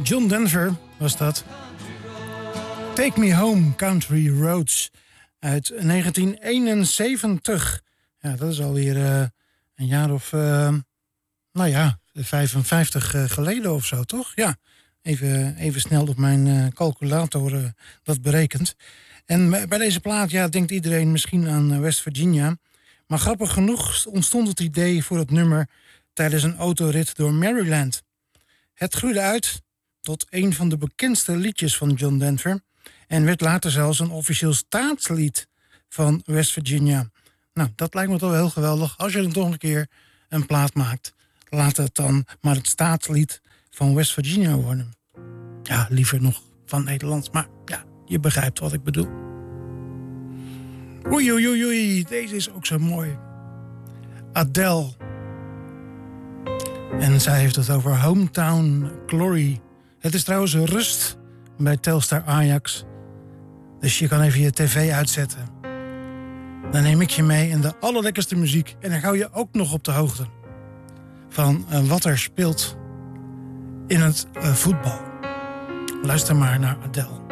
John Denver was dat. Take Me Home, Country Roads uit 1971. Ja, dat is alweer een jaar of, 55 geleden of zo, toch? Ja, even snel op mijn calculator dat berekent. En bij deze plaat denkt iedereen misschien aan West Virginia. Maar grappig genoeg ontstond het idee voor het nummer tijdens een autorit door Maryland. Het groeide uit tot een van de bekendste liedjes van John Denver en werd later zelfs een officieel staatslied van West Virginia. Nou, dat lijkt me toch wel heel geweldig. Als je dan toch een keer een plaat maakt, laat het dan maar het staatslied van West Virginia worden. Ja, liever nog van Nederlands, maar ja, je begrijpt wat ik bedoel. Oei, oei, oei, oei, deze is ook zo mooi. Adele. En zij heeft het over Hometown Glory. Het is trouwens rust bij Telstar Ajax. Dus je kan even je tv uitzetten. Dan neem ik je mee in de allerlekkerste muziek. En dan hou je ook nog op de hoogte van wat er speelt in het voetbal. Luister maar naar Adele.